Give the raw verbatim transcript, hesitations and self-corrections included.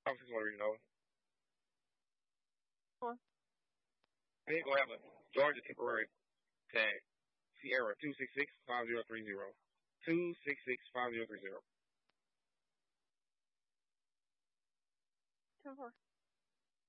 I'm just want to read it over. Four. Then go have a Georgia temporary tag. Sierra two six six five zero three zero. Two six six five zero three zero. Ten four.